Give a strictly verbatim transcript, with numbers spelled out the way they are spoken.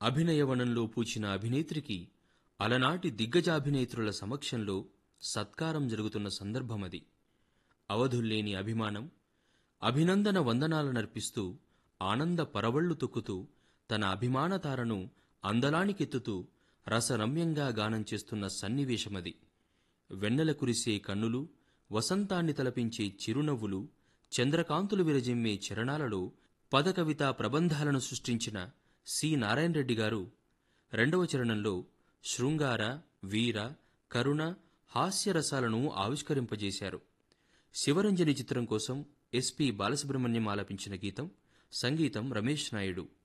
అభినయవనంలో పూచిన అభినేత్రికి అలనాటి దిగ్గజాభినేత్రుల సమక్షంలో సత్కారం జరుగుతున్న సందర్భమది. అవధుల్లేని అభిమానం, అభినందన వందనాలనర్పిస్తూ ఆనంద పరవళ్లు తొక్కుతూ తన అభిమానతారను అందలానికెత్తుతూ రసరమ్యంగా గానం చేస్తున్న సన్నివేశమది. వెన్నెల కురిసే కన్నులు, వసంతాన్ని తలపించే చిరునవ్వులు, చంద్రకాంతులు విరజిమ్మే చరణాలలో పదకవితా ప్రబంధాలను సృష్టించిన సి నారాయణ రెడ్డి గారు రెండవ చరణంలో శృంగార, వీర, కరుణ, హాస్యరసాలను ఆవిష్కరింపజేశారు. శివరంజని చిత్రం కోసం ఎస్పి బాలసుబ్రహ్మణ్యం ఆలపించిన గీతం, సంగీతం రమేష్ నాయుడు.